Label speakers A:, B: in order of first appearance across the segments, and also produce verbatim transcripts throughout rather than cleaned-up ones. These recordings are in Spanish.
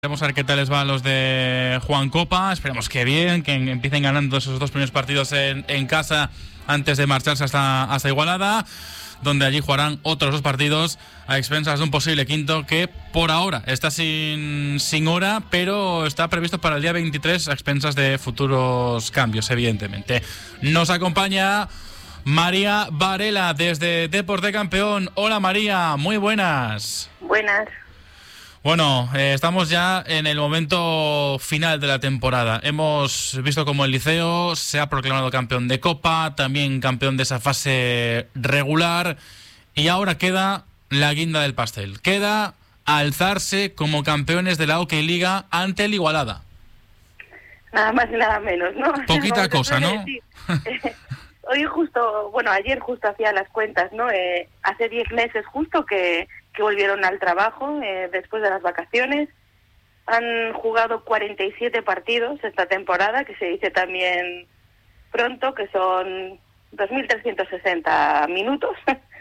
A: Vamos a ver qué tal les va a los de Juan Copa. Esperemos que bien, que empiecen ganando esos dos primeros partidos en, en casa antes de marcharse hasta, hasta Igualada, donde allí jugarán otros dos partidos a expensas de un posible quinto que por ahora está sin, sin hora, pero está previsto para el día veintitrés a expensas de futuros cambios, evidentemente. Nos acompaña María Varela desde Deporte Campeón. Hola María, muy buenas.
B: Buenas.
A: Bueno, eh, estamos ya en el momento final de la temporada. Hemos visto cómo el Liceo se ha proclamado campeón de Copa, también campeón de esa fase regular, y ahora queda la guinda del pastel. Queda alzarse como campeones de la Hockey Liga ante el Igualada.
B: Nada más y nada menos, ¿no?
A: Poquita cosa, ¿no?
B: Sí. Hoy justo, bueno, ayer justo hacía las cuentas, ¿no? Eh, hace diez meses justo que... que volvieron al trabajo eh, después de las vacaciones. Han jugado cuarenta y siete partidos esta temporada, que se dice también pronto, que son dos mil trescientos sesenta minutos,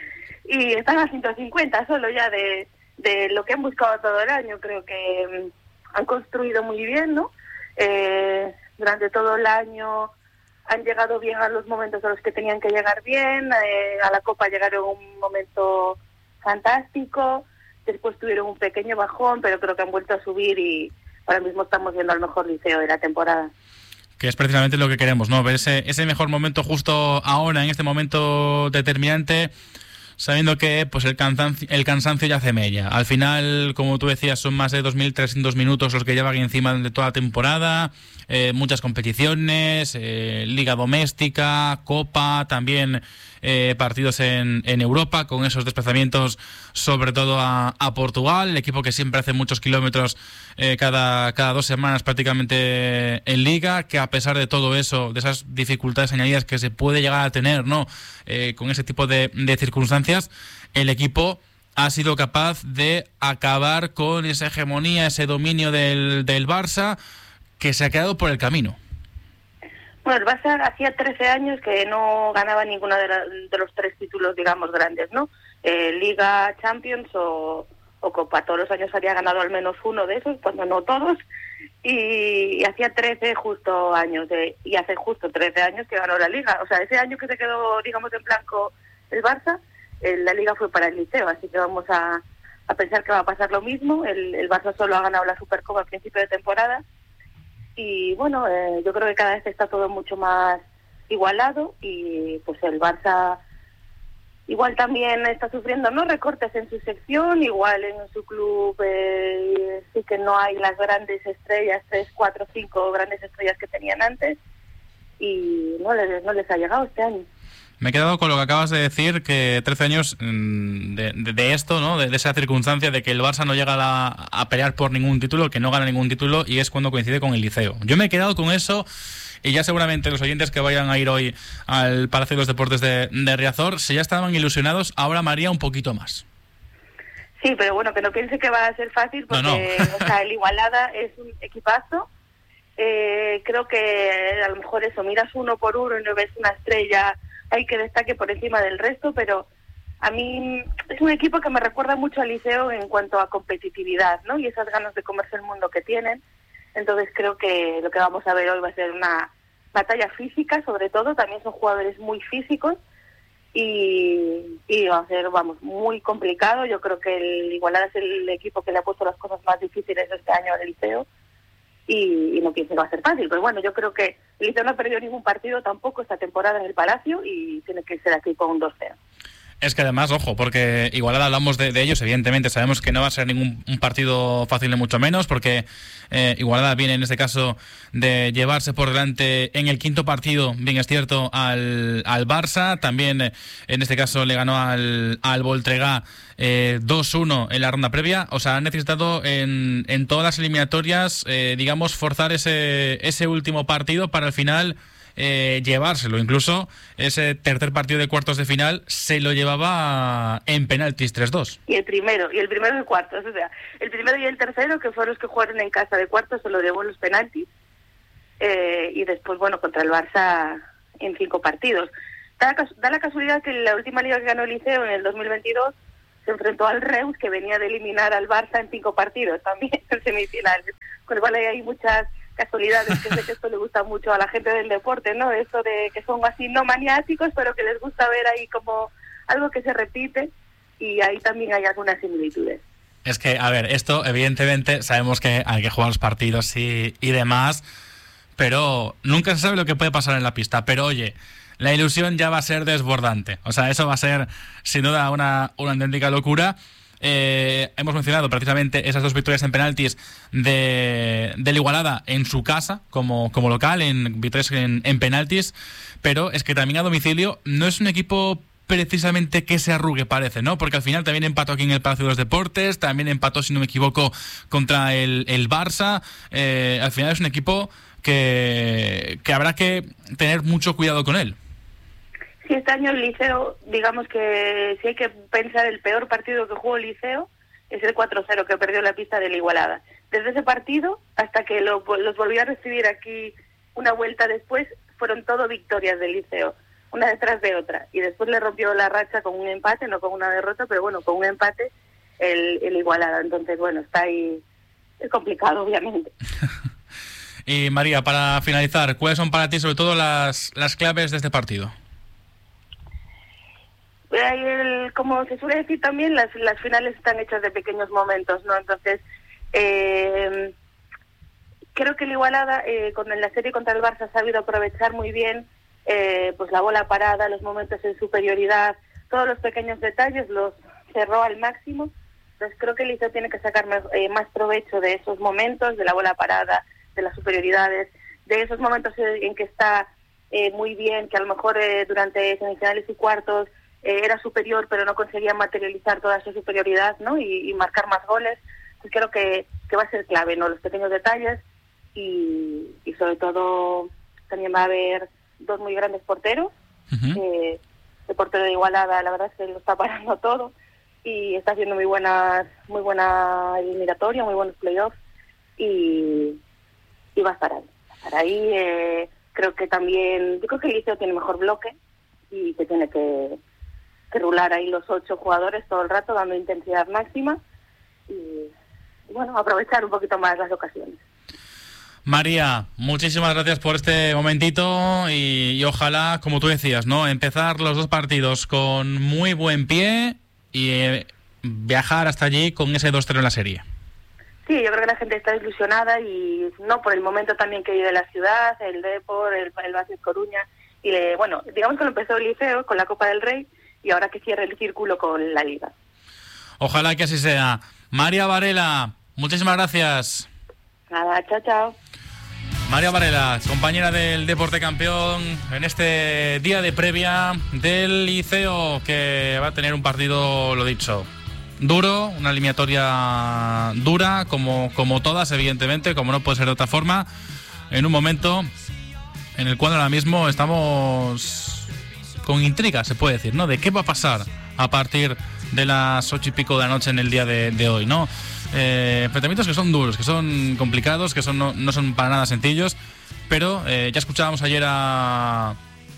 B: y están a ciento cincuenta solo ya de, de lo que han buscado todo el año. Creo que um, han construido muy bien, ¿no? Eh, durante todo el año han llegado bien a los momentos a los que tenían que llegar bien, eh, a la Copa llegaron en un momento fantástico, después tuvieron un pequeño bajón, pero creo que han vuelto a subir y ahora mismo estamos viendo al mejor Liceo de la temporada.
A: Que es precisamente lo que queremos, ¿no? Ver ese, ese mejor momento justo ahora, en este momento determinante, sabiendo que pues el cansancio, el cansancio ya hace mella. Al final, como tú decías, son más de dos mil trescientos minutos los que llevan encima de toda la temporada, eh, muchas competiciones, eh, Liga Doméstica, Copa, también eh, partidos en, en Europa, con esos desplazamientos sobre todo a, a Portugal, el equipo que siempre hace muchos kilómetros eh, cada, cada dos semanas prácticamente en Liga, que a pesar de todo eso, de esas dificultades añadidas que se puede llegar a tener, ¿no? Eh, con ese tipo de, de circunstancias, el equipo ha sido capaz de acabar con esa hegemonía, ese dominio del, del Barça, que se ha quedado por el camino.
B: Bueno, el Barça hacía trece años que no ganaba ninguno de, la, de los tres títulos, digamos, grandes, ¿no? Eh, Liga, Champions o, o Copa. Todos los años había ganado al menos uno de esos, cuando no todos, y, y hacía trece justo años, de, y hace justo trece años que ganó la Liga. O sea, ese año que se quedó, digamos, en blanco el Barça, eh, la Liga fue para el Liceo, así que vamos a, a pensar que va a pasar lo mismo. El, el Barça solo ha ganado la Supercopa a principio de temporada, y bueno, eh, yo creo que cada vez está todo mucho más igualado, y pues el Barça igual también está sufriendo no recortes en su sección, igual en su club eh, sí que no hay las grandes estrellas, tres, cuatro, cinco grandes estrellas que tenían antes, y no les, no les ha llegado este año.
A: Me he quedado con lo que acabas de decir, que trece años de, de, de esto, ¿no? De, de esa circunstancia de que el Barça no llega a, la, a pelear por ningún título, que no gana ningún título, y es cuando coincide con el Liceo. Yo me he quedado con eso, y ya seguramente los oyentes que vayan a ir hoy al Palacio de los Deportes de, de Riazor, si ya estaban ilusionados, ahora María un poquito más.
B: Sí, pero bueno, que no piense que va a ser fácil, porque
A: no, no.
B: O sea, el Igualada es un equipazo. Eh, creo que a lo mejor eso, miras uno por uno y no ves una estrella hay que destaque por encima del resto, pero a mí es un equipo que me recuerda mucho al Liceo en cuanto a competitividad, ¿no? Y esas ganas de comerse el mundo que tienen. Entonces creo que lo que vamos a ver hoy va a ser una batalla física, sobre todo. También son jugadores muy físicos y, y va a ser, vamos, muy complicado. Yo creo que el Igualada es el equipo que le ha puesto las cosas más difíciles este año al Liceo. Y, y no pienso que va a ser fácil, pero bueno, yo creo que el Liceo no ha perdido ningún partido tampoco esta temporada en el Palacio y tiene que ser aquí con un dos cero.
A: Es que además, ojo, porque igual hablamos de, de ellos, evidentemente sabemos que no va a ser ningún un partido fácil ni mucho menos, porque eh, Igualada viene en este caso de llevarse por delante en el quinto partido, bien es cierto, al, al Barça, también eh, en este caso le ganó al, al Voltregá eh, dos uno en la ronda previa. O sea, han necesitado en, en todas las eliminatorias, eh, digamos, forzar ese, ese último partido para al final Eh, llevárselo. Incluso ese tercer partido de cuartos de final se lo llevaba en penaltis tres dos.
B: Y el primero, y el primero de cuartos, o sea, el primero y el tercero, que fueron los que jugaron en casa de cuartos, se lo llevó en los penaltis, eh, y después, bueno, contra el Barça en cinco partidos. Da, da la casualidad que la última liga que ganó el Liceo en el dos mil veintidós se se enfrentó al Reus, que venía de eliminar al Barça en cinco partidos también en semifinales. Con lo cual hay muchas casualidades, que sé que esto le gusta mucho a la gente del deporte, ¿no? Eso de que son así no maniáticos, pero que les gusta ver ahí como algo que se repite, y ahí también hay algunas similitudes.
A: Es que, a ver, esto evidentemente sabemos que hay que jugar los partidos y, y demás, pero nunca se sabe lo que puede pasar en la pista. Pero oye, la ilusión ya va a ser desbordante. O sea, eso va a ser sin duda una, una auténtica locura. Eh, hemos mencionado precisamente esas dos victorias en penaltis de, del Igualada en su casa como, como local, en victorias en, en penaltis, pero es que también a domicilio no es un equipo precisamente que se arrugue, parece, ¿no? Porque al final también empató aquí en el Palacio de los Deportes, también empató, si no me equivoco, contra el, el Barça. Eh, al final es un equipo que, que habrá que tener mucho cuidado con él.
B: Sí, este año el Liceo, digamos que si hay que pensar el peor partido que jugó el Liceo, es el cuatro cero que perdió la pista del Igualada. Desde ese partido hasta que lo, los volvió a recibir aquí una vuelta después, fueron todo victorias del Liceo, una detrás de otra, y después le rompió la racha con un empate, no con una derrota, pero bueno, con un empate el, el Igualada. Entonces, bueno, está ahí, es complicado, obviamente.
A: Y María, para finalizar, ¿cuáles son para ti sobre todo las, las claves de este partido?
B: El, como se suele decir también, las, las finales están hechas de pequeños momentos, ¿no? Entonces, eh, creo que el Igualada, eh, con la serie contra el Barça, ha sabido aprovechar muy bien eh, pues la bola parada, los momentos en superioridad, todos los pequeños detalles los cerró al máximo. Entonces creo que el Liceo tiene que sacar más, eh, más provecho de esos momentos, de la bola parada, de las superioridades, de esos momentos en que está eh, muy bien, que a lo mejor eh, durante semifinales y cuartos eh, era superior, pero no conseguía materializar toda esa superioridad, ¿no? Y, y marcar más goles. Pues creo que, que va a ser clave, ¿no? Los pequeños detalles, y, y sobre todo también va a haber dos muy grandes porteros. Uh-huh. eh, el portero de Igualada, la verdad es que lo está parando todo y está haciendo muy buenas, muy buena eliminatoria, muy buenos playoffs, y, y va a estar ahí. Va a estar ahí. Eh, creo que también, yo creo que el Liceo tiene mejor bloque y que tiene que, que rular ahí los ocho jugadores todo el rato, dando intensidad máxima y, y bueno, aprovechar un poquito más las ocasiones.
A: María, muchísimas gracias por este momentito y, y ojalá, como tú decías, ¿no?, empezar los dos partidos con muy buen pie y eh, viajar hasta allí con ese dos cero en la serie.
B: Sí, yo creo que la gente está ilusionada, y no por el momento también que vive la ciudad, el Depor, el, el Básquet Coruña, y le, bueno, digamos que lo empezó el Liceo con la Copa del Rey y ahora que cierre el círculo con la Liga.
A: Ojalá que así sea. María Varela, muchísimas gracias.
B: Nada, chao, chao.
A: María Varela, compañera del Deporte Campeón, en este día de previa del Liceo, que va a tener un partido, lo dicho, duro, una eliminatoria dura, como, como todas, evidentemente, como no puede ser de otra forma, en un momento en el cual ahora mismo estamos con intriga, se puede decir, ¿no?, de qué va a pasar a partir de las ocho y pico de la noche en el día de, de hoy, ¿no? Eh, enfrentamientos que son duros, que son complicados, que son no, no son para nada sencillos, pero eh, ya escuchábamos ayer a,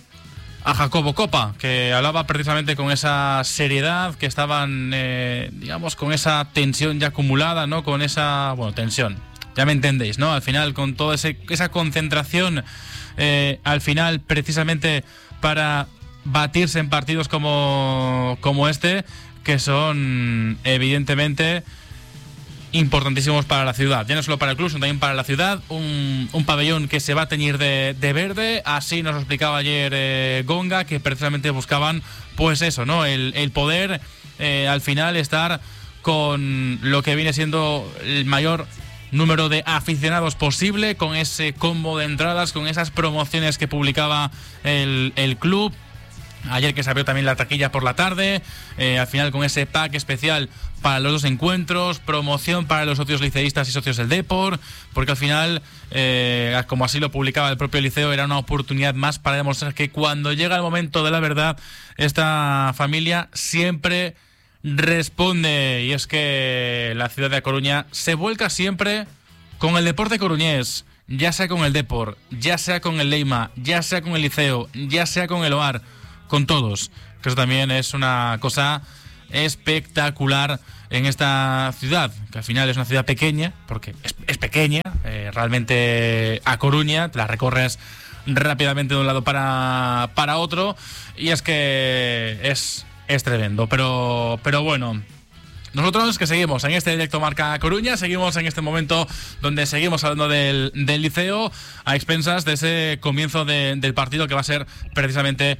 A: a Jacobo Copa, que hablaba precisamente con esa seriedad, que estaban, eh, digamos, con esa tensión ya acumulada, ¿no? Con esa, bueno, tensión, ya me entendéis, ¿no? Al final, con toda esa concentración, eh, al final, precisamente para batirse en partidos como, como este, que son, evidentemente, importantísimos para la ciudad, ya no solo para el club, sino también para la ciudad. Un, un pabellón que se va a teñir de, de verde, así nos lo explicaba ayer eh, Gonga, que precisamente buscaban, pues eso, ¿no?, el, el poder eh, al final estar con lo que viene siendo el mayor número de aficionados posible, con ese combo de entradas, con esas promociones que publicaba el, el club. Ayer que se abrió también la taquilla por la tarde, eh, al final con ese pack especial para los dos encuentros, promoción para los socios liceístas y socios del Depor, porque al final, eh, como así lo publicaba el propio Liceo, era una oportunidad más para demostrar que cuando llega el momento de la verdad, esta familia siempre responde. Y es que la ciudad de A Coruña se vuelca siempre con el deporte coruñés, ya sea con el Depor, ya sea con el Leima, ya sea con el Liceo, ya sea con el O A R, con todos, que eso también es una cosa espectacular en esta ciudad, que al final es una ciudad pequeña, porque es, es pequeña, eh, realmente A Coruña, te la recorres rápidamente de un lado para, para otro, y es que es, es tremendo, pero, pero bueno. Nosotros que seguimos en este directo Marca Coruña, seguimos en este momento donde seguimos hablando del, del Liceo, a expensas de ese comienzo de, del partido que va a ser precisamente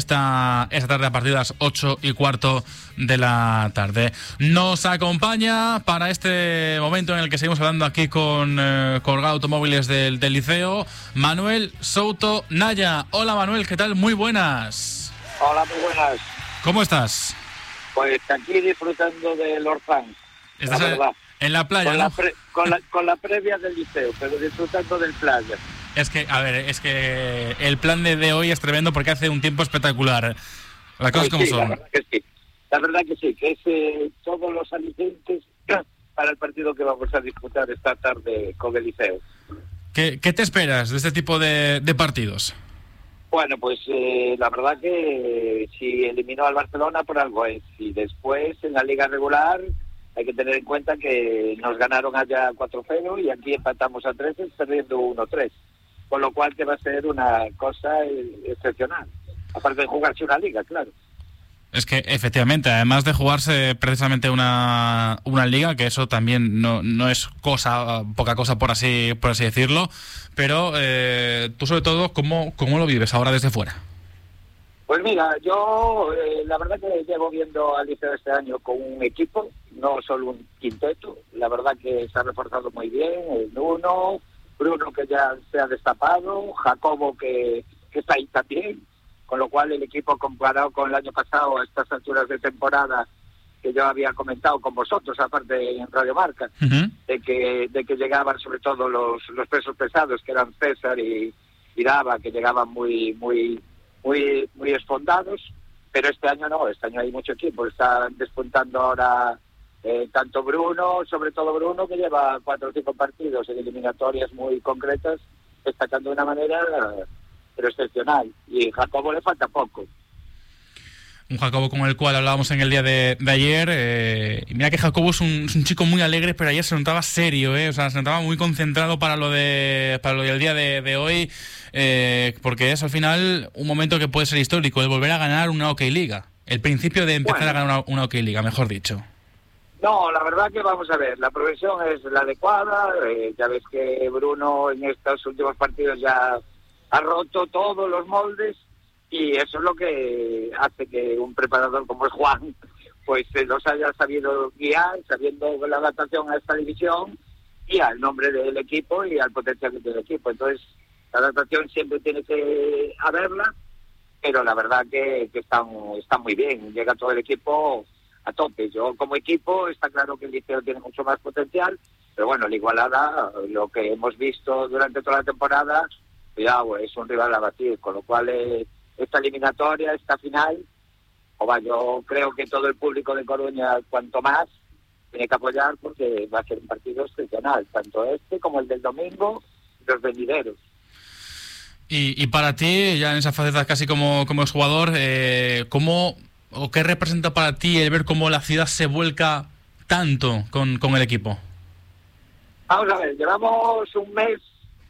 A: esta, esta tarde a partir de las ocho y cuarto de la tarde. Nos acompaña para este momento en el que seguimos hablando aquí con eh, Colgado Automóviles del, del Liceo, Manuel Souto Naya. Hola Manuel, ¿qué tal? Muy buenas.
C: Hola, muy buenas.
A: ¿Cómo estás?
C: Pues aquí disfrutando del Orzán,
A: ¿Estás
C: la verdad.
A: En la playa,
C: con
A: ¿no?
C: La pre, con, la, con la previa del Liceo, pero disfrutando del playa.
A: Es que, a ver, es que el plan de, de hoy es tremendo porque hace un tiempo espectacular. Las cosas como
C: sí,
A: son.
C: La verdad que sí, la verdad que sí, que es eh, todos los alicientes para el partido que vamos a disputar esta tarde con el Liceo.
A: ¿Qué, qué te esperas de este tipo de, de partidos?
C: Bueno, pues eh, la verdad que eh, si eliminó al Barcelona por algo es. Y después en la liga regular hay que tener en cuenta que nos ganaron allá cuatro cero y aquí empatamos a tres perdiendo uno tres. Con lo cual que va a ser una cosa eh, excepcional. Aparte de jugarse una liga, claro.
A: Es que efectivamente, además de jugarse precisamente una, una liga, que eso también no, no es cosa, poca cosa por así, por así decirlo, pero eh, tú sobre todo, ¿cómo, ¿cómo lo vives ahora desde fuera?
C: Pues mira, yo eh, la verdad que llevo viendo al Liceo este año con un equipo, no solo un quinteto, la verdad que se ha reforzado muy bien, el Nuno, Bruno que ya se ha destapado, Jacobo que, que está ahí también. Con lo cual el equipo comparado con el año pasado a estas alturas de temporada que yo había comentado con vosotros, aparte en Radio Marca, uh-huh. de que de que llegaban sobre todo los los pesos pesados que eran César y, y Dava, que llegaban muy muy muy muy esfondados, pero este año no, este año hay mucho equipo, están despuntando ahora eh, tanto Bruno, sobre todo Bruno, que lleva cuatro o cinco partidos en eliminatorias muy concretas, destacando de una manera pero excepcional, y Jacobo le falta poco.
A: Un Jacobo con el cual hablábamos en el día de, de ayer, eh, y mira que Jacobo es un, es un chico muy alegre, pero ayer se notaba serio, eh, o sea, se notaba muy concentrado para lo de para lo del día de, de hoy, eh, porque es al final un momento que puede ser histórico, el volver a ganar una OK Liga, el principio de empezar bueno. a ganar una, una OK Liga, mejor dicho.
C: No, la verdad que vamos a ver, la progresión es la adecuada, eh, ya ves que Bruno en estos últimos partidos ya ha roto todos los moldes y eso es lo que hace que un preparador como es Juan pues se los haya sabido guiar, sabiendo la adaptación a esta división y al nombre del equipo y al potencial del equipo. Entonces la adaptación siempre tiene que haberla, pero la verdad que, que está, está muy bien, llega todo el equipo a tope. Yo como equipo está claro que el Liceo tiene mucho más potencial, pero bueno, la igualada, lo que hemos visto durante toda la temporada, cuidado, es un rival a batir, con lo cual eh, esta eliminatoria, esta final, o va, yo creo que todo el público de Coruña, cuanto más, tiene que apoyar porque va a ser un partido excepcional, tanto este como el del domingo, los venideros.
A: Y, y para ti, ya en esa faceta casi como, como exjugador, eh, ¿cómo o qué representa para ti el ver cómo la ciudad se vuelca tanto con, con el equipo?
C: Vamos a ver, llevamos un mes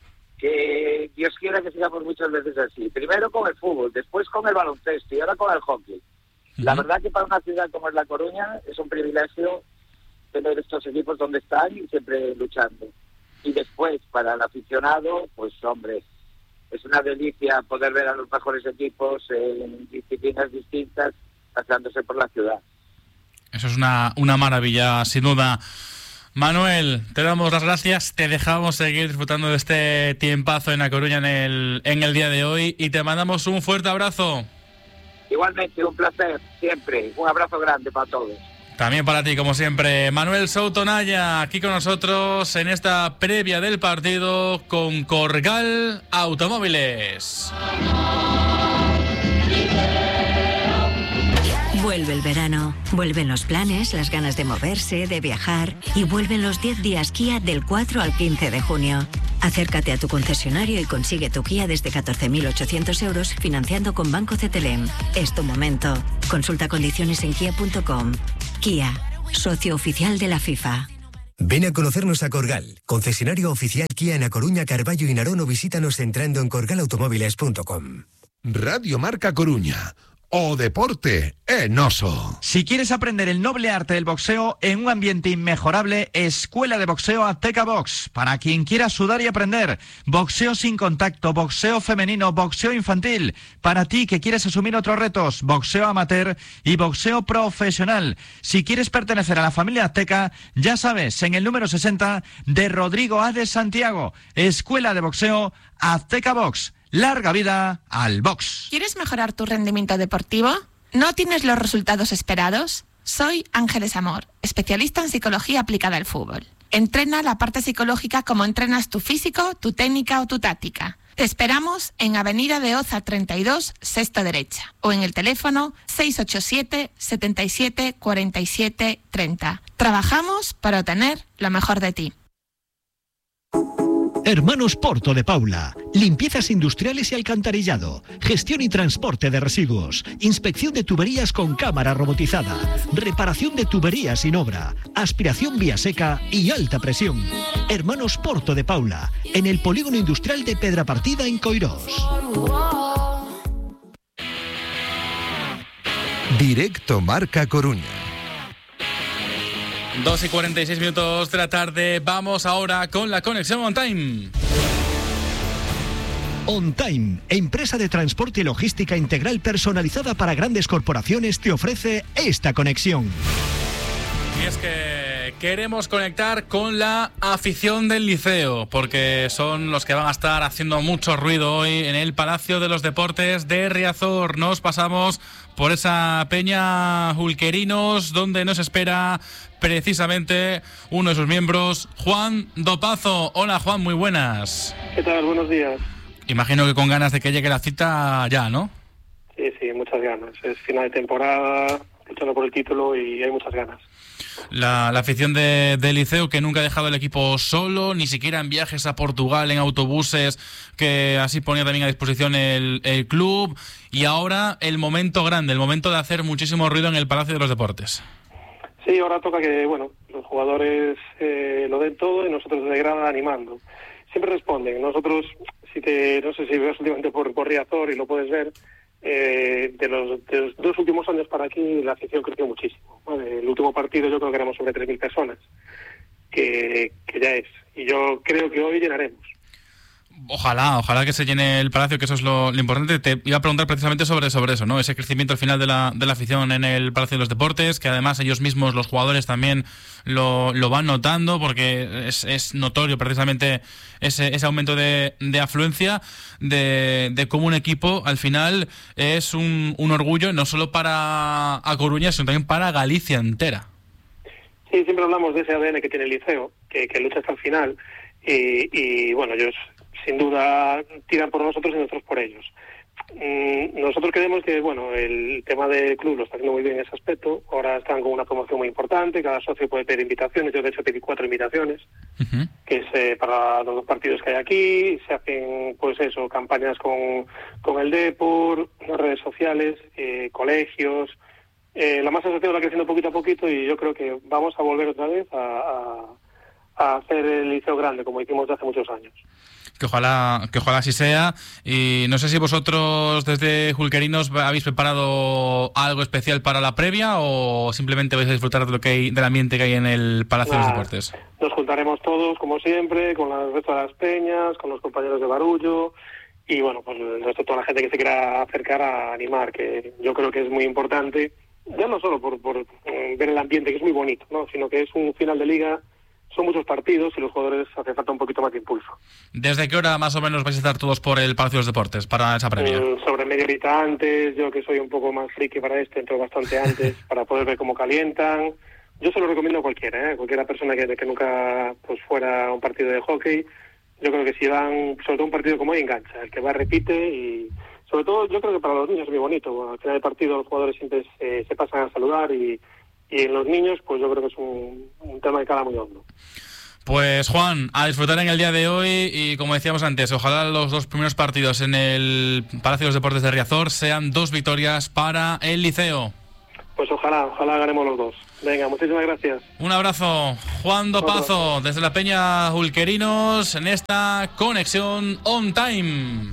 C: que Dios quiera que sigamos muchas veces así. Primero con el fútbol, después con el baloncesto y ahora con el hockey. Uh-huh. La verdad que para una ciudad como es La Coruña es un privilegio tener estos equipos donde están y siempre luchando. Y después, para el aficionado, pues hombre, es una delicia poder ver a los mejores equipos en disciplinas distintas pasándose por la ciudad.
A: Eso es una, una maravilla, sin duda. Manuel, te damos las gracias, te dejamos seguir disfrutando de este tiempazo en La Coruña en el, en el día de hoy y te mandamos un fuerte abrazo.
C: Igualmente, un placer, siempre. Un abrazo grande para todos.
A: También para ti, como siempre. Manuel Souto Naya, aquí con nosotros en esta previa del partido con Colgado Automóviles.
D: Vuelve el verano, vuelven los planes, las ganas de moverse, de viajar y vuelven los diez días Kia del cuatro al quince de junio. Acércate a tu concesionario y consigue tu Kia desde catorce mil ochocientos euros financiando con Banco C T L M. Es tu momento. Consulta condiciones en kia punto com. Kia, socio oficial de la FIFA.
E: Ven a conocernos a Corgal, concesionario oficial Kia en A Coruña, Carballo y Narón, o visítanos entrando en corgal automóviles punto com.
F: Radio Marca Coruña. O deporte en Oso.
G: Si quieres aprender el noble arte del boxeo en un ambiente inmejorable, Escuela de Boxeo Azteca Box. Para quien quiera sudar y aprender. Boxeo sin contacto, boxeo femenino, boxeo infantil. Para ti que quieres asumir otros retos, boxeo amateur y boxeo profesional. Si quieres pertenecer a la familia azteca, ya sabes, en el número sesenta de Rodrigo A. de Santiago. Escuela de Boxeo Azteca Box. Larga vida al box.
H: ¿Quieres mejorar tu rendimiento deportivo? ¿No tienes los resultados esperados? Soy Ángeles Amor, especialista en psicología aplicada al fútbol. Entrena la parte psicológica como entrenas tu físico, tu técnica o tu táctica. Te esperamos en Avenida de Oza treinta y dos, sexta derecha, o en el teléfono seis ocho siete, setenta y siete, cuarenta y siete, treinta. Trabajamos para obtener lo mejor de ti.
I: Hermanos Porto de Paula, limpiezas industriales y alcantarillado, gestión y transporte de residuos, inspección de tuberías con cámara robotizada, reparación de tuberías sin obra, aspiración vía seca y alta presión. Hermanos Porto de Paula, en el polígono industrial de Pedrapartida en Coirós.
F: Directo Marca Coruña.
A: dos y cuarenta y seis minutos de la tarde. Vamos ahora con la conexión On Time.
I: On Time, empresa de transporte y logística integral personalizada para grandes corporaciones, te ofrece esta conexión.
A: Y es que queremos conectar con la afición del Liceo, porque son los que van a estar haciendo mucho ruido hoy en el Palacio de los Deportes de Riazor. Nos pasamos por esa peña Hulquerinos, donde nos espera precisamente uno de sus miembros, Juan Dopazo. Hola Juan, muy buenas.
J: ¿Qué tal? Buenos días.
A: Imagino que con ganas de que llegue la cita ya, ¿no?
J: Sí, sí, muchas ganas. Es final de temporada, luchando por el título y hay muchas ganas.
A: La, la afición de, de Liceo, que nunca ha dejado el equipo solo, ni siquiera en viajes a Portugal, en autobuses, que así ponía también a disposición el, el club. Y ahora el momento grande, el momento de hacer muchísimo ruido en el Palacio de los Deportes.
J: Sí, ahora toca que, bueno, los jugadores eh, lo den todo y nosotros de grada animando. Siempre responden. Nosotros, si te, no sé si ves últimamente por, por Riazor y lo puedes ver, eh, de, los, de los dos últimos años para aquí la afición creció muchísimo. Vale, el último partido yo creo que éramos sobre tres mil personas, que, que ya es. Y yo creo que hoy llenaremos.
A: Ojalá, ojalá que se llene el Palacio, que eso es lo, lo importante. Te iba a preguntar precisamente sobre, sobre eso, ¿no? Ese crecimiento al final de la, de la afición en el Palacio de los Deportes, que además ellos mismos, los jugadores, también lo, lo van notando, porque es, es notorio precisamente ese, ese aumento de, de afluencia, de, de cómo un equipo al final es un, un orgullo, no solo para A Coruña, sino también para Galicia entera.
J: Sí, siempre hablamos de ese A D N que tiene el Liceo, que, que lucha hasta el final, y, y bueno, ellos sin duda tiran por nosotros y nosotros por ellos. Mm, nosotros creemos que, bueno, el tema del club lo está haciendo muy bien en ese aspecto. Ahora están con una promoción muy importante, cada socio puede pedir invitaciones. Yo de hecho pedí cuatro invitaciones, uh-huh. que es eh, para los dos partidos que hay aquí. Se hacen, pues eso, campañas con, con el Depor, las redes sociales, eh, colegios. Eh, la masa social va creciendo poquito a poquito y yo creo que vamos a volver otra vez a, a, a hacer el Liceo grande, como hicimos hace muchos años.
A: Que ojalá, que ojalá así sea. Y no sé si vosotros desde Hulquerinos habéis preparado algo especial para la previa o simplemente vais a disfrutar de lo que hay, del ambiente que hay en el Palacio nah, de los Deportes.
J: Nos juntaremos todos, como siempre, con el resto de las peñas, con los compañeros de Barullo y bueno, pues el resto de toda la gente que se quiera acercar a animar, que yo creo que es muy importante, ya no solo por, por eh, ver el ambiente, que es muy bonito, ¿no? Sino que es un final de liga. Son muchos partidos y los jugadores hace falta un poquito más de impulso.
A: ¿Desde qué hora más o menos vais a estar todos por el Palacio de los Deportes para esa previa?
J: Mm, sobre media horita antes, yo que soy un poco más friki para esto, entro bastante antes para poder ver cómo calientan. Yo se lo recomiendo a cualquiera, ¿eh? Cualquiera persona que, que nunca pues fuera a un partido de hockey. Yo creo que si van, sobre todo un partido como hoy, engancha. El que va repite y sobre todo yo creo que para los niños es muy bonito. Bueno, al final del partido los jugadores siempre se, se pasan a saludar y... Y en los niños, pues yo creo que es un, un tema de cala muy hondo.
A: Pues Juan, a disfrutar en el día de hoy y como decíamos antes, ojalá los dos primeros partidos en el Palacio de los Deportes de Riazor sean dos victorias para el Liceo.
J: Pues ojalá, ojalá ganemos los dos. Venga, muchísimas gracias.
A: Un abrazo, Juan Dopazo, desde la Peña Ulquerinos, en esta conexión On Time.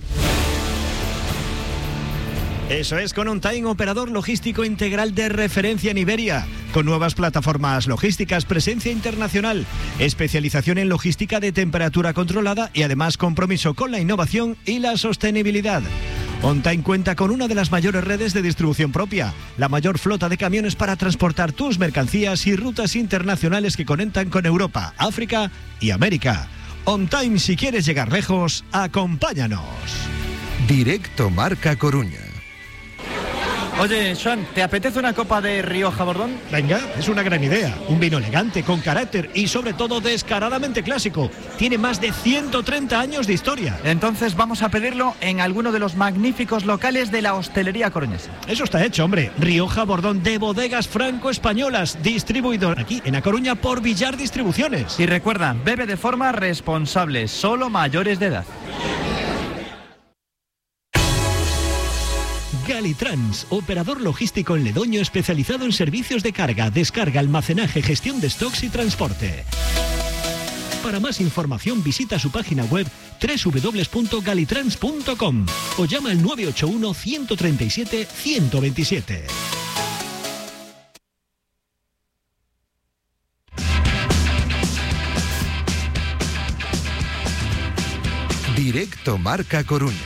I: Eso es, con On Time, operador logístico integral de referencia en Iberia, con nuevas plataformas logísticas, presencia internacional, especialización en logística de temperatura controlada y además compromiso con la innovación y la sostenibilidad. On Time cuenta con una de las mayores redes de distribución propia, la mayor flota de camiones para transportar tus mercancías y rutas internacionales que conectan con Europa, África y América. On Time, si quieres llegar lejos, acompáñanos.
F: Directo Marca Coruña.
K: Oye, Joan, ¿te apetece una copa de Rioja Bordón?
I: Venga, es una gran idea. Un vino elegante, con carácter y sobre todo descaradamente clásico. Tiene más de ciento treinta años de historia.
K: Entonces vamos a pedirlo en alguno de los magníficos locales de la hostelería coruñesa.
I: Eso está hecho, hombre. Rioja Bordón de Bodegas Franco-Españolas, distribuidor aquí en A Coruña por Villar Distribuciones.
K: Y recuerda, bebe de forma responsable, solo mayores de edad.
I: Galitrans, operador logístico en Ledoño especializado en servicios de carga, descarga, almacenaje, gestión de stocks y transporte. Para más información visita su página web doble u doble u doble u punto galitrans punto com o llama al nueve ocho uno, uno tres siete, uno dos siete.
F: Directo Marca Coruña.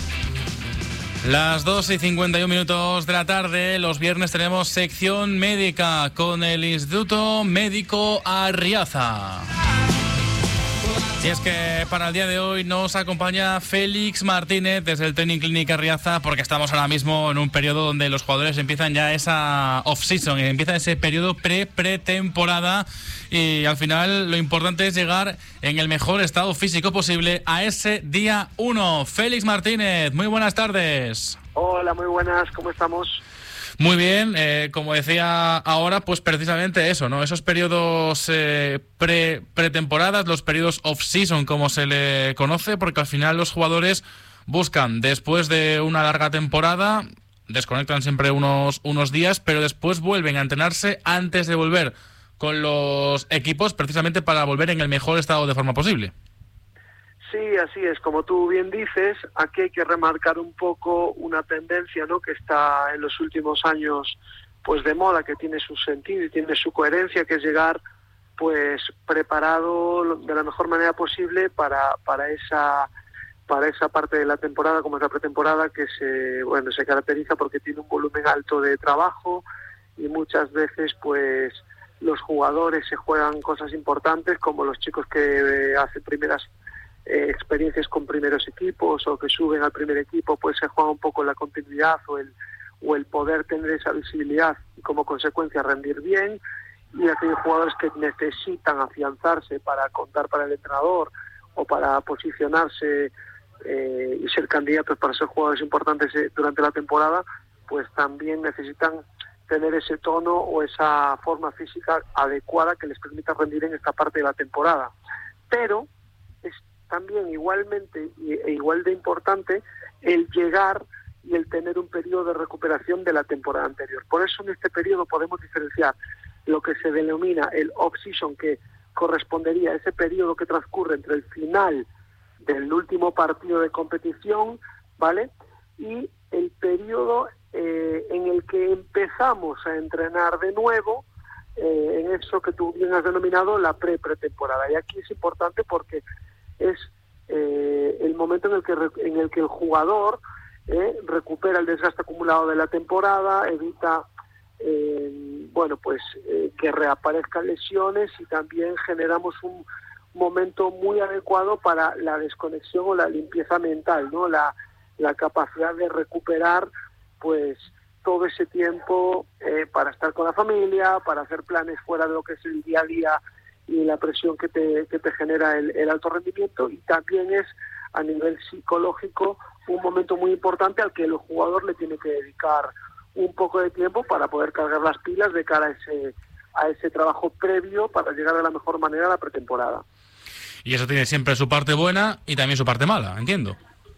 A: Las dos y cincuenta y un minutos de la tarde, los viernes tenemos sección médica con el Instituto Médico Arriaza. Y es que para el día de hoy nos acompaña Félix Martínez desde el Training Clinic Arriaza, porque estamos ahora mismo en un periodo donde los jugadores empiezan ya esa off-season, empieza ese periodo pre-pretemporada y al final lo importante es llegar en el mejor estado físico posible a ese día uno. Félix Martínez, muy buenas tardes.
J: Hola, muy buenas, ¿cómo estamos?
A: Muy bien, eh, como decía ahora, pues precisamente eso, ¿no? Esos periodos eh, pre, pretemporadas, los periodos off-season, como se le conoce, porque al final los jugadores buscan, después de una larga temporada, desconectan siempre unos, unos días, pero después vuelven a entrenarse antes de volver con los equipos, precisamente para volver en el mejor estado de forma posible.
J: Sí, así es. Como tú bien dices, aquí hay que remarcar un poco una tendencia, ¿no?, que está en los últimos años pues de moda, que tiene su sentido y tiene su coherencia, que es llegar pues preparado de la mejor manera posible para para esa para esa parte de la temporada, como es la pretemporada, que se bueno se caracteriza porque tiene un volumen alto de trabajo y muchas veces pues los jugadores se juegan cosas importantes, como los chicos que eh, hacen primeras Eh, experiencias con primeros equipos o que suben al primer equipo, pues se juega un poco la continuidad o el o el poder tener esa visibilidad y como consecuencia rendir bien, y aquellos jugadores que necesitan afianzarse para contar para el entrenador o para posicionarse eh, y ser candidatos para ser jugadores importantes eh, durante la temporada, pues también necesitan tener ese tono o esa forma física adecuada que les permita rendir en esta parte de la temporada. Pero es también igualmente e igual de importante el llegar y el tener un periodo de recuperación de la temporada anterior. Por eso en este periodo podemos diferenciar lo que se denomina el off-season, que correspondería a ese periodo que transcurre entre el final del último partido de competición, ¿vale?, y el periodo eh, en el que empezamos a entrenar de nuevo, eh, en eso que tú bien has denominado la pre-pretemporada. Y aquí es importante porque es eh, el momento en el que en el que el jugador eh, recupera el desgaste acumulado de la temporada, evita eh, bueno pues eh, que reaparezcan lesiones, y también generamos un momento muy adecuado para la desconexión o la limpieza mental, ¿no? La, la capacidad de recuperar pues todo ese tiempo eh, para estar con la familia, para hacer planes fuera de lo que es el día a día y la presión que te, que te genera el, el alto rendimiento, y también es a nivel psicológico un momento muy importante al que el jugador le tiene que dedicar un poco de tiempo para poder cargar las pilas de cara a ese, a ese trabajo previo para llegar de la mejor manera a la pretemporada.
A: Y eso tiene siempre su parte buena y también su parte mala, entiendo.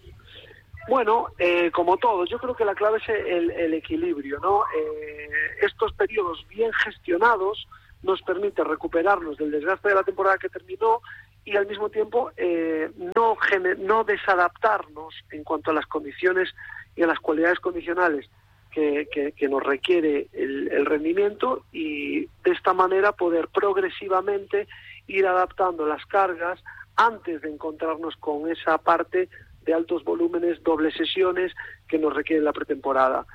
J: Bueno, eh, como todo, yo creo que la clave es el, el equilibrio, ¿no? Eh, estos periodos bien gestionados nos permiten recuperarnos del desgaste de la temporada que terminó y al mismo tiempo eh, no, gener- no desadaptarnos en cuanto a las condiciones y a las cualidades condicionales que, que, que nos requiere el, el rendimiento, y de esta manera poder progresivamente ir adaptando las cargas antes de encontrarnos con esa parte de altos volúmenes, dobles sesiones que nos requiere la pretemporada.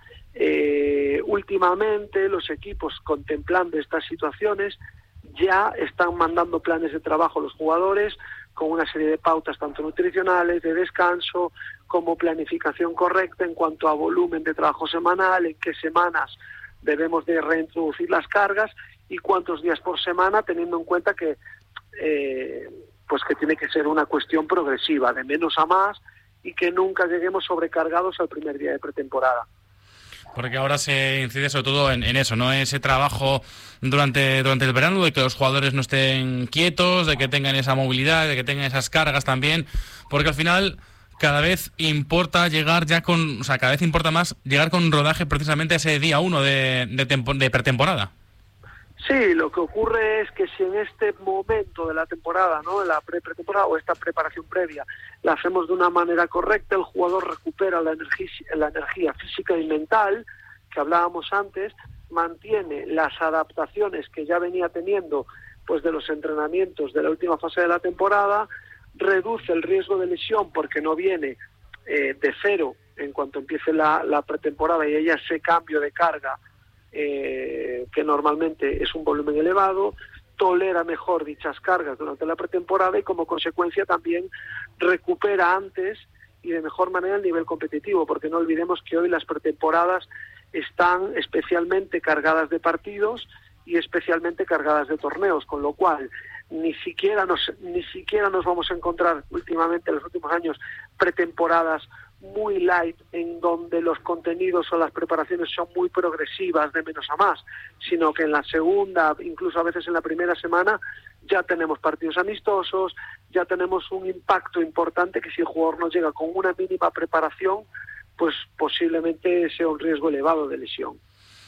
J: Eh, últimamente los equipos, contemplando estas situaciones, ya están mandando planes de trabajo a los jugadores con una serie de pautas tanto nutricionales, de descanso, como planificación correcta en cuanto a volumen de trabajo semanal, en qué semanas debemos de reintroducir las cargas y cuántos días por semana, teniendo en cuenta que eh, pues que tiene que ser una cuestión progresiva, de menos a más, y que nunca lleguemos sobrecargados al primer día de pretemporada.
A: Porque ahora se incide sobre todo en, en eso, ¿no? Ese trabajo durante, durante el verano, de que los jugadores no estén quietos, de que tengan esa movilidad, de que tengan esas cargas también, porque al final cada vez importa llegar ya con, o sea, cada vez importa más llegar con rodaje precisamente a ese día uno de, de, tempo, de pretemporada.
J: Sí, lo que ocurre es que si en este momento de la temporada, ¿no?, la pre-pretemporada o esta preparación previa, la hacemos de una manera correcta, el jugador recupera la energía, la energía física y mental que hablábamos antes, mantiene las adaptaciones que ya venía teniendo pues de los entrenamientos de la última fase de la temporada, reduce el riesgo de lesión porque no viene eh, de cero en cuanto empiece la, la pretemporada y haya ese cambio de carga Eh, que normalmente es un volumen elevado, tolera mejor dichas cargas durante la pretemporada y como consecuencia también recupera antes y de mejor manera el nivel competitivo, porque no olvidemos que hoy las pretemporadas están especialmente cargadas de partidos y especialmente cargadas de torneos, con lo cual ni siquiera nos ni siquiera nos vamos a encontrar últimamente en los últimos años pretemporadas muy light en donde los contenidos o las preparaciones son muy progresivas de menos a más, sino que en la segunda, incluso a veces en la primera semana, ya tenemos partidos amistosos, ya tenemos un impacto importante que si el jugador no llega con una mínima preparación, pues posiblemente sea un riesgo elevado de lesión.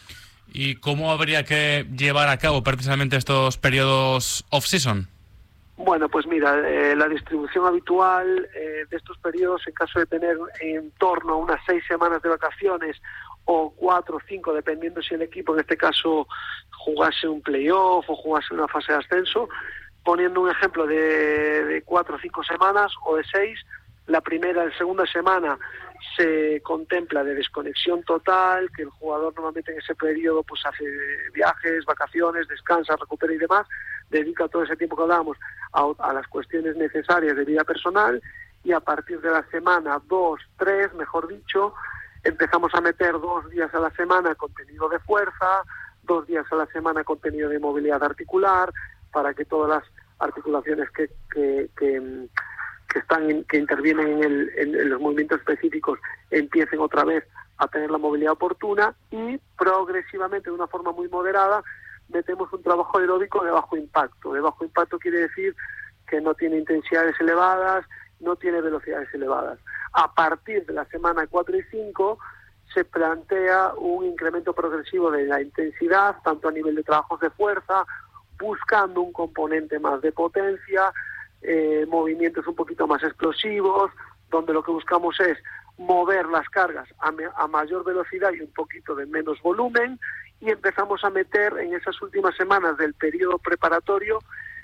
A: ¿Y cómo habría que llevar a cabo precisamente estos periodos off-season?
J: Bueno, pues mira, eh, la distribución habitual eh, de estos periodos, en caso de tener en torno a unas seis semanas de vacaciones o cuatro o cinco, dependiendo si el equipo en este caso jugase un playoff o jugase una fase de ascenso, poniendo un ejemplo de, de cuatro o cinco semanas o de seis, la primera y segunda semana se contempla de desconexión total, que el jugador normalmente en ese periodo pues hace viajes, vacaciones, descansa, recupera y demás, dedica todo ese tiempo que hablábamos a, a las cuestiones necesarias de vida personal, y a partir de la semana dos, tres, mejor dicho, empezamos a meter dos días a la semana contenido de fuerza, dos días a la semana contenido de movilidad articular, para que todas las articulaciones que, que, que, que están que intervienen en, el, en, en los movimientos específicos empiecen otra vez a tener la movilidad oportuna, y progresivamente, de una forma muy moderada, metemos un trabajo aeróbico de bajo impacto. De bajo impacto quiere decir que no tiene intensidades elevadas, no tiene velocidades elevadas. A partir de la semana cuatro y cinco se plantea un incremento progresivo de la intensidad, tanto a nivel de trabajos de fuerza, buscando un componente más de potencia, eh, movimientos un poquito más explosivos, donde lo que buscamos es mover las cargas a, me, a mayor velocidad y un poquito de menos volumen, y empezamos a meter en esas últimas semanas del periodo preparatorio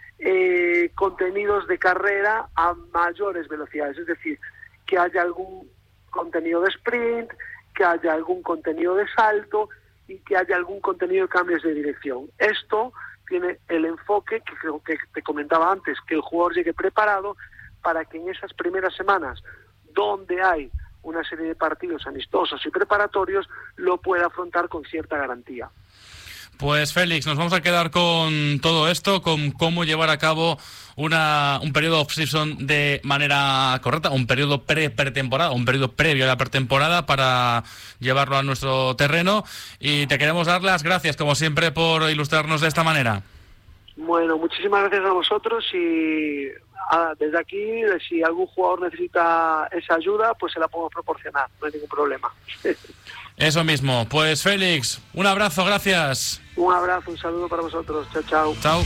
J: eh, contenidos de carrera a mayores velocidades, es decir, que haya algún contenido de sprint, que haya algún contenido de salto y que haya algún contenido de cambios de dirección. Esto tiene el enfoque que creo que te comentaba antes, que el jugador llegue preparado para que en esas primeras semanas, donde hay una serie de partidos amistosos y preparatorios, lo pueda afrontar con cierta garantía.
A: Pues Félix, nos vamos a quedar con todo esto, con cómo llevar a cabo una, un periodo off-season de manera correcta, un periodo pre-pretemporada, un periodo previo a la pretemporada para llevarlo a nuestro terreno. Y te queremos dar las gracias, como siempre, por ilustrarnos de esta manera.
J: Bueno, muchísimas gracias a vosotros y a, desde aquí, si algún jugador necesita esa ayuda, pues se la podemos proporcionar, no hay ningún problema.
A: Eso mismo. Pues Félix, un abrazo, gracias.
J: Un abrazo, un saludo para vosotros. Chao, chao.
A: Chao.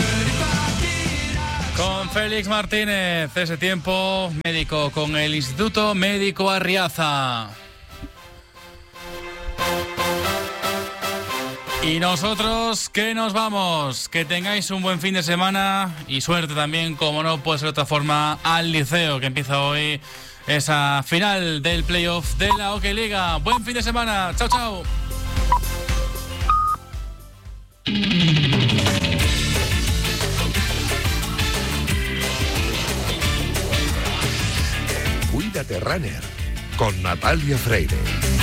A: Con Félix Martínez, ese tiempo médico con el Instituto Médico Arriaza. Y nosotros, que nos vamos. Que tengáis un buen fin de semana y suerte también, como no puede ser de otra forma, al Liceo, que empieza hoy esa final del playoff de la Hockey Liga. Buen fin de semana. Chao, chao.
F: Cuídate, Runner, con Natalia Freire.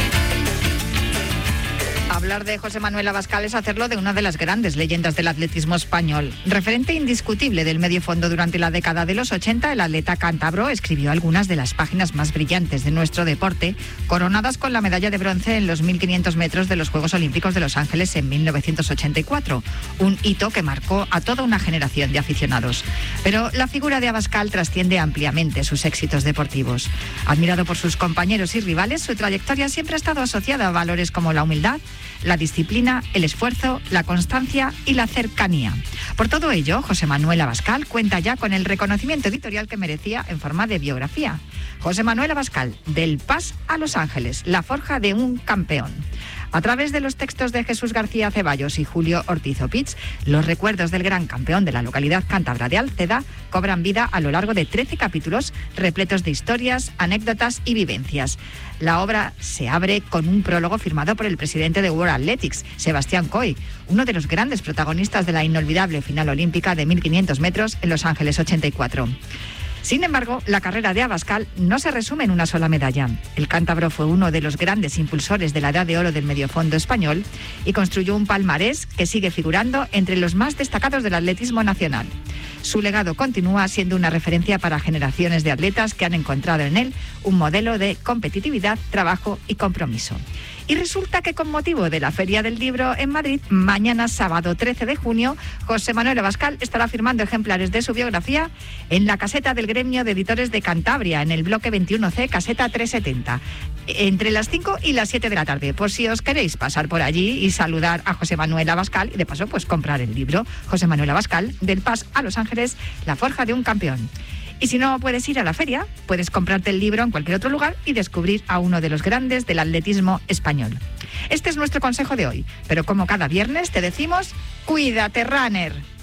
L: Hablar de José Manuel Abascal es hacerlo de una de las grandes leyendas del atletismo español. Referente indiscutible del medio fondo durante la década de los ochenta, el atleta cántabro escribió algunas de las páginas más brillantes de nuestro deporte, coronadas con la medalla de bronce en los mil quinientos metros de los Juegos Olímpicos de Los Ángeles en mil novecientos ochenta y cuatro, un hito que marcó a toda una generación de aficionados. Pero la figura de Abascal trasciende ampliamente sus éxitos deportivos. Admirado por sus compañeros y rivales, su trayectoria siempre ha estado asociada a valores como la humildad, la disciplina, el esfuerzo, la constancia y la cercanía. Por todo ello, José Manuel Abascal cuenta ya con el reconocimiento editorial que merecía en forma de biografía. José Manuel Abascal, del P A S a Los Ángeles, la forja de un campeón. A través de los textos de Jesús García Ceballos y Julio Ortiz Opitz, los recuerdos del gran campeón de la localidad cántabra de Alceda cobran vida a lo largo de trece capítulos repletos de historias, anécdotas y vivencias. La obra se abre con un prólogo firmado por el presidente de World Athletics, Sebastián Coy, uno de los grandes protagonistas de la inolvidable final olímpica de mil quinientos metros en Los Ángeles ochenta y cuatro. Sin embargo, la carrera de Abascal no se resume en una sola medalla. El cántabro fue uno de los grandes impulsores de la edad de oro del mediofondo español y construyó un palmarés que sigue figurando entre los más destacados del atletismo nacional. Su legado continúa siendo una referencia para generaciones de atletas que han encontrado en él un modelo de competitividad, trabajo y compromiso. Y resulta que con motivo de la Feria del Libro en Madrid, mañana sábado trece de junio, José Manuel Abascal estará firmando ejemplares de su biografía en la caseta del Gremio de Editores de Cantabria, en el bloque veintiuno ce, caseta trescientos setenta, entre las cinco y las siete de la tarde, por si os queréis pasar por allí y saludar a José Manuel Abascal y de paso pues comprar el libro José Manuel Abascal, del P A S a Los Ángeles, la forja de un campeón. Y si no puedes ir a la feria, puedes comprarte el libro en cualquier otro lugar y descubrir a uno de los grandes del atletismo español. Este es nuestro consejo de hoy, pero como cada viernes te decimos, cuídate, runner.